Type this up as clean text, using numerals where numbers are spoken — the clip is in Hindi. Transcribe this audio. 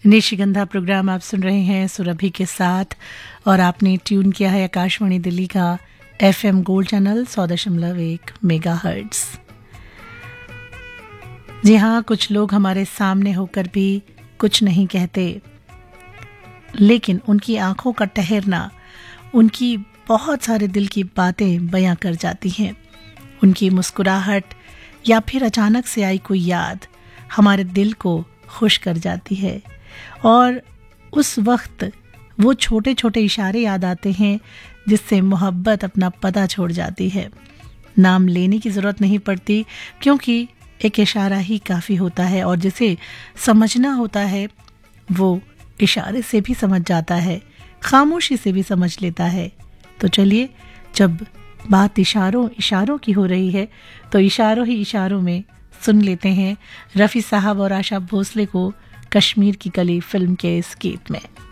निशिगंधा प्रोग्राम आप सुन रहे हैं सुरभि के साथ और आपने ट्यून किया है आकाशवाणी दिल्ली का FM गोल्ड चैनल 100.1 मेगाहर्ट्ज। जी हाँ, कुछ लोग हमारे सामने होकर भी कुछ नहीं कहते, लेकिन उनकी आंखों का ठहरना उनकी बहुत सारे दिल की बातें बयां कर जाती हैं। उनकी मुस्कुराहट या फिर अचानक से आई कोई याद हमारे दिल को खुश कर जाती है और उस वक्त वो छोटे छोटे इशारे याद आते हैं जिससे मोहब्बत अपना पता छोड़ जाती है। नाम लेने की ज़रूरत नहीं पड़ती क्योंकि एक इशारा ही काफ़ी होता है और जिसे समझना होता है वो इशारे से भी समझ जाता है, खामोशी से भी समझ लेता है। तो चलिए, जब बात इशारों की हो रही है तो इशारों ही इशारों में सुन लेते हैं रफ़ी साहब और आशा भोसले को कश्मीर की कली फिल्म के इस गीत में।